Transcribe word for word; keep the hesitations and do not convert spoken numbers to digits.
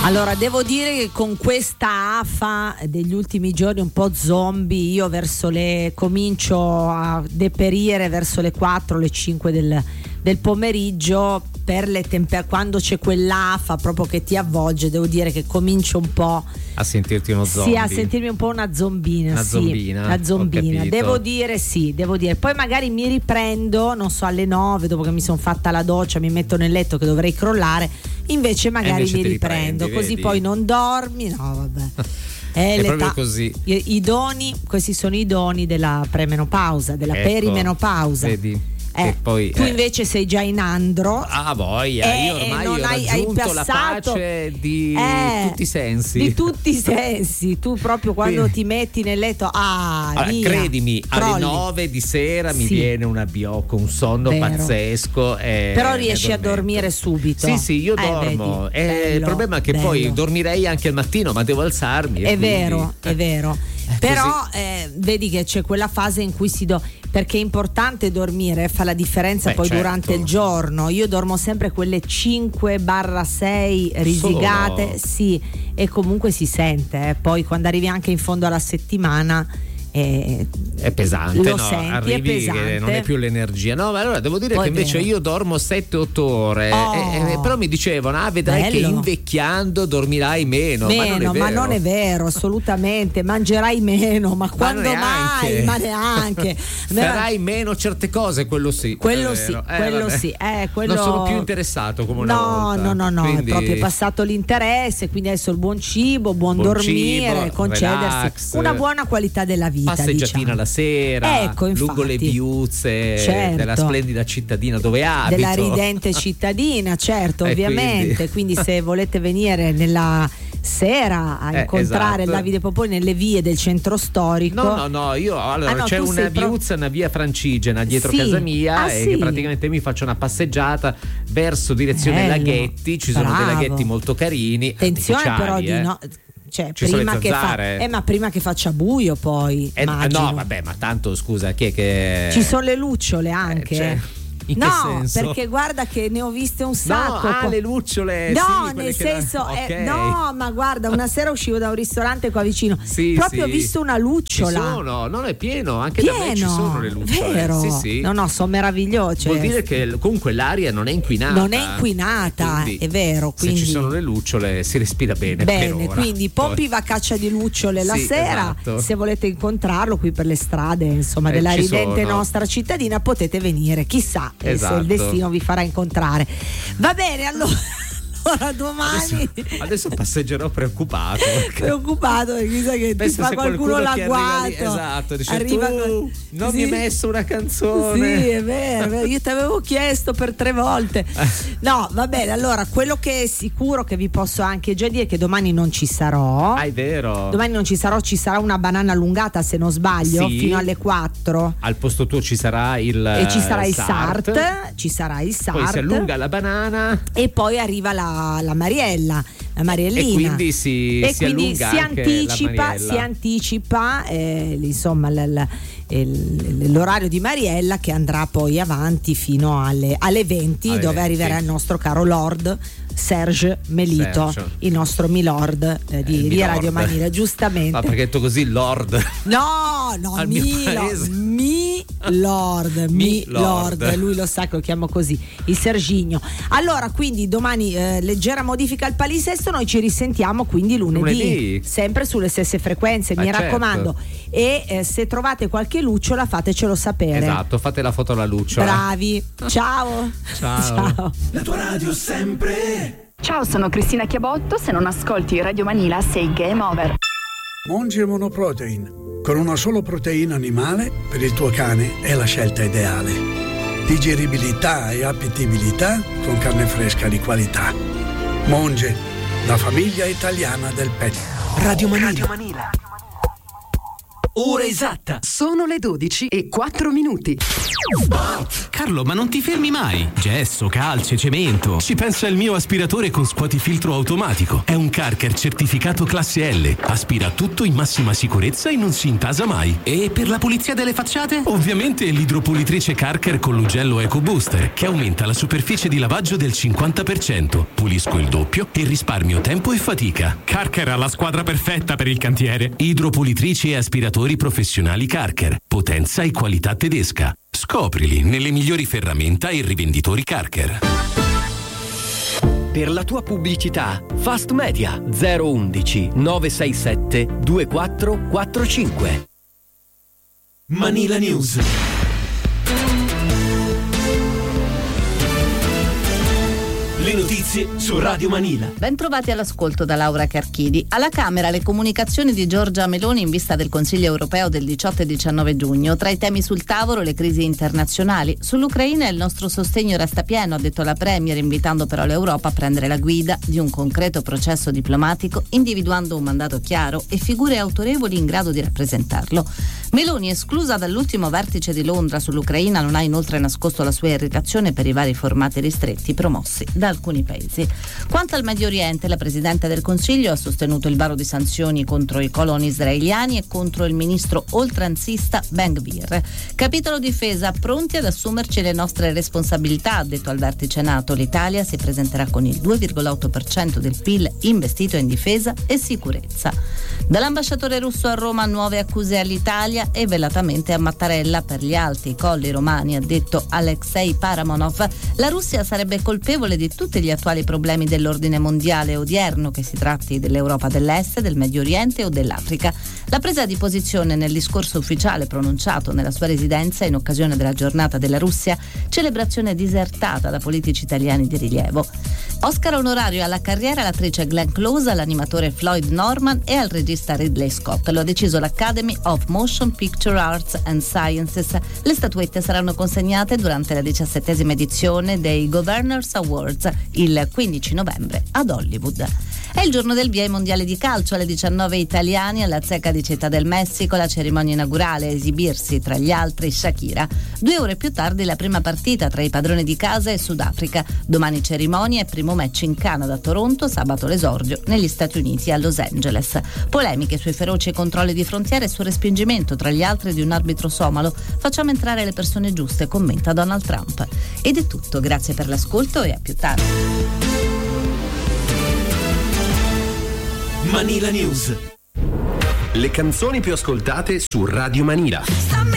Allora, devo dire che con questa afa degli ultimi giorni un po' zombie, io verso le comincio a deperire verso le quattro, le cinque del, del pomeriggio per le temper- quando c'è quell'afa proprio che ti avvolge. Devo dire che comincio un po' a sentirti uno zombie. Sì, a sentirmi un po' una zombina. Una sì, zombina. Una zombina. Devo capito. dire sì, devo dire. Poi magari mi riprendo, non so, alle nove, dopo che mi sono fatta la doccia, mi metto nel letto che dovrei crollare. Invece magari invece mi ti riprendo, riprendi, così vedi? poi non dormi. No, vabbè. È, È l'età. proprio così. I, i doni, questi sono i doni della premenopausa, della Ecco, perimenopausa. Vedi? Eh, Che poi, tu eh. invece sei già in andro. Ah, voglia, Eh, io ormai non ho hai- hai raggiunto la passato- pace di Eh, tutti i sensi. Di tutti i sensi. Tu proprio quando Sì. ti metti nel letto, ah, Allora, via, credimi, alle crolli. nove di sera mi Sì. viene un abbiocco, un sonno Vero. pazzesco. E Però mi riesci a addormento. dormire subito. Sì, sì, io Eh, dormo. vedi, Eh, il bello, problema è che bello. poi dormirei anche al mattino, ma devo alzarmi. e È quindi- vero, è vero. È Però così. eh, vedi che c'è quella fase in cui si do, perché è importante dormire, fa la differenza Beh, poi certo. durante il giorno. Io dormo sempre quelle cinque sei risigate, Solo? sì, e comunque si sente, eh. Poi quando arrivi anche in fondo alla settimana eh, È pesante, lo no? senti, è Arrivi pesante. che non è più l'energia. No, ma allora devo dire Poi che è invece vero. io dormo sette otto ore. Oh. eh, eh, però mi dicevano, ah, vedrai che Bello. invecchiando dormirai meno. Meno, ma non è vero. vero, assolutamente. Mangerai meno, ma quando neanche. mai? Ma neanche. Farai meno certe cose, quello sì. Quello è sì, vero. Eh, quello vabbè. sì, eh, quello... Non sono più interessato come una no, volta. No, no, no, Quindi- è proprio passato l'interesse, quindi adesso il buon cibo, buon, Buon dormire, cibo, concedersi relax. una buona qualità della vita. Passeggiatina diciamo. la sera, Ecco, lungo le infatti. viuzze Certo. della splendida cittadina dove abito. Della ridente cittadina, certo, E ovviamente. Quindi... quindi se volete venire nella sera a Eh, incontrare esatto. Davide Popoli nelle vie del centro storico. No, no, no, io allora Ah, no, c'è tu una sei pro- viuzza, una via Francigena dietro Sì. casa mia Ah, e sì. che praticamente mi faccio una passeggiata verso direzione Bello. laghetti, ci sono dei Bravo. laghetti molto carini. Attenzione artificiali, però di eh. no. Cioè, Ci sono prima le che fa, zanzare. eh, ma prima che faccia buio, poi Eh, immagino. no, vabbè, ma tanto scusa, chi è che Ci sono le lucciole anche. Eh, cioè, in che no, senso? perché guarda che ne ho viste un No, sacco. ah, qua. le lucciole. No, sì, quelle nel che- senso, eh, ok. no, ma guarda, una sera uscivo da un ristorante qua vicino. Sì, proprio sì. ho visto una Ci lucciola. sono, non è pieno, anche da me ci Pieno, sono le lucciole. vero? Sì, sì. No, no, sono meravigliose. Vuol dire che comunque l'aria non è inquinata. Non è inquinata, Quindi, è vero. Quindi se ci sono le lucciole si respira bene. bene, per ora. quindi Poppi va a caccia di lucciole la Sì, sera. esatto. Se volete incontrarlo qui per le strade, insomma, Eh, della ci ridente sono. nostra cittadina, potete venire. Chissà eh, se Esatto. il destino vi farà incontrare. Va bene, allora, allora domani. Adesso, adesso passeggerò preoccupato. perché- Preoccupato perché mi sa che ti Pensa fa se qualcuno qualcuno che arriva l'agguato. lì, esatto, dice Arriva tu con- non sì. mi hai messo una canzone. Sì, è vero, è vero, io ti avevo chiesto per tre volte. No, va bene, allora quello che è sicuro che vi posso anche già dire è che domani non ci sarò. Ah, è vero. Domani non ci sarò, ci sarà una banana allungata se non sbaglio, Sì. fino alle quattro. Al posto tuo ci sarà il E ci sarà il Sart. Sart, ci sarà il Sart. Poi si allunga la banana E poi arriva la, la Mariella, la Mariellina. e quindi si, E si quindi allunga si anche anticipa, la si Mariella. anticipa eh, insomma l- l- il- l'orario di Mariella, che andrà poi avanti fino alle, alle venti, Alle dove venti. arriverà il nostro caro Lord Serge Melito, Serge. il nostro Milord eh, di, Eh, di Milord. Radio Manila, giustamente. Ah, perché detto così Lord. No, no, Al mio mi, paese. mi Lord, mi Mi Lord, Lord. lui lo sa che lo chiamo così, il Serginio. Allora, quindi domani eh, leggera modifica al palinsesto, noi ci risentiamo quindi lunedì, Lunedì. sempre sulle stesse frequenze, Ma mi certo. raccomando. E eh, se trovate qualche lucciola fatecelo sapere. Esatto, fate la foto alla lucciola. Bravi. Ciao. Ciao. Ciao. La tua radio sempre. Ciao, sono Cristina Chiabotto. Se non ascolti Radio Manila sei game over. Monge Monoprotein. Con una solo proteina animale, per il tuo cane è la scelta ideale. Digeribilità e appetibilità con carne fresca di qualità. Monge, la famiglia italiana del pet. Radio Manila. ora esatta. Sono le dodici e quattro minuti. Carlo, ma non ti fermi mai? Gesso, calce, cemento. Ci pensa il mio aspiratore con scuotifiltro automatico. È un Carker certificato classe L. Aspira tutto in massima sicurezza e non si intasa mai. E per la pulizia delle facciate? Ovviamente l'idropulitrice Carker con l'ugello Eco Booster, che aumenta la superficie di lavaggio del cinquanta per cento. Pulisco il doppio e risparmio tempo e fatica. Carker ha la squadra perfetta per il cantiere. Idropulitrici e aspiratori professionali Carker. Potenza e qualità tedesca. Scoprili nelle migliori ferramenta e rivenditori Carker. Per la tua pubblicità, Fast Media zero undici nove sei sette due quattro quattro cinque. Manila News. Le notizie su Radio Manila. Ben trovati all'ascolto da Laura Carchidi. Alla Camera le comunicazioni di Giorgia Meloni in vista del Consiglio europeo del diciotto e diciannove giugno. Tra i temi sul tavolo le crisi internazionali. Sull'Ucraina il nostro sostegno resta pieno, ha detto la Premier, invitando però l'Europa a prendere la guida di un concreto processo diplomatico, individuando un mandato chiaro e figure autorevoli in grado di rappresentarlo. Meloni, esclusa dall'ultimo vertice di Londra sull'Ucraina, non ha inoltre nascosto la sua irritazione per i vari formati ristretti promossi da alcuni paesi. Quanto al Medio Oriente, la Presidente del Consiglio ha sostenuto il varo di sanzioni contro i coloni israeliani e contro il ministro oltranzista Ben Gvir. Capitolo difesa, pronti ad assumerci le nostre responsabilità, ha detto al vertice NATO. L'Italia si presenterà con il due virgola otto per cento del P I L investito in difesa e sicurezza. Dall'ambasciatore russo a Roma nuove accuse all'Italia e velatamente a Mattarella per gli alti colli romani, ha detto Alexei Paramonov. La Russia sarebbe colpevole di tutti gli attuali problemi dell'ordine mondiale odierno, che si tratti dell'Europa dell'Est, del Medio Oriente o dell'Africa. La presa di posizione nel discorso ufficiale pronunciato nella sua residenza in occasione della giornata della Russia, celebrazione disertata da politici italiani di rilievo. Oscar onorario alla carriera all'attrice Glenn Close, all'animatore Floyd Norman e al regista Ridley Scott. Lo ha deciso l'Academy of Motion Picture Arts and Sciences. Le statuette saranno consegnate durante la diciassettesima edizione dei Governors Awards il quindici novembre ad Hollywood. È il giorno del via ai mondiali di calcio. Alle diciannove italiani alla Zecca di Città del Messico, la cerimonia inaugurale, a esibirsi tra gli altri Shakira. Due ore più tardi la prima partita tra i padroni di casa e Sudafrica. Domani cerimonia e primo match in Canada a Toronto, sabato l'esordio negli Stati Uniti a Los Angeles. Polemiche sui feroci controlli di frontiera e sul respingimento tra gli altri di un arbitro somalo. Facciamo entrare le persone giuste, commenta Donald Trump. Ed è tutto, grazie per l'ascolto e a più tardi. Manila News. Le canzoni più ascoltate su Radio Manila.